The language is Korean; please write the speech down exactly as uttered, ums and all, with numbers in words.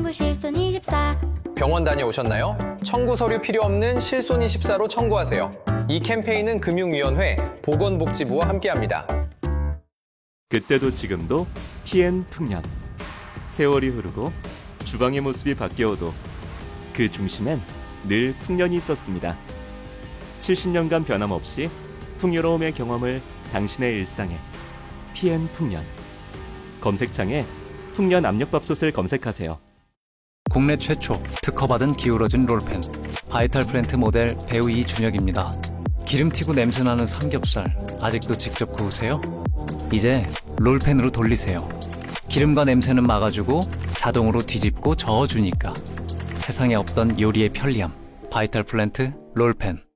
청구 실손 이십사. 병원 다녀오셨나요? 청구 서류 필요 없는 실손 이십사로 청구하세요. 이 캠페인은 금융위원회, 보건복지부와 함께합니다. 그때도 지금도 피엔풍년. 세월이 흐르고 주방의 모습이 바뀌어도 그 중심엔 늘 풍년이 있었습니다. 칠십 년간 변함없이 풍요로움의 경험을 당신의 일상에. 피엔풍년. 검색창에 풍년 압력밥솥을 검색하세요. 국내 최초 특허받은 기울어진 롤펜 바이탈 플랜트 모델 배우 이준혁입니다. 기름튀고 냄새나는 삼겹살 아직도 직접 구우세요? 이제 롤펜으로 돌리세요. 기름과 냄새는 막아주고 자동으로 뒤집고 저어주니까 세상에 없던 요리의 편리함 바이탈 플랜트 롤펜.